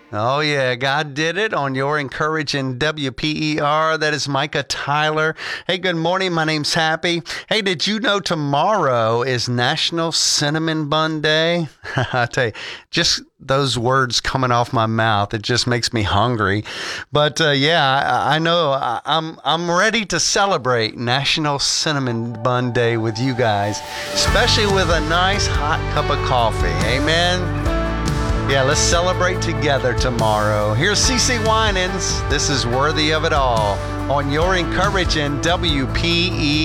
Oh, yeah, God did it on your encouraging WPER. That is Micah Tyler. Hey, good morning. My name's Happy. Hey, did you know tomorrow is National Cinnamon Bun Day? I tell you, just those words coming off my mouth, it just makes me hungry. But yeah, I know I'm ready to celebrate National Cinnamon Bun Day with you guys, especially with a nice hot cup of coffee. Amen. Yeah, let's celebrate together tomorrow. Here's CeCe Winans. This is Worthy of It All on your encouraging WPE.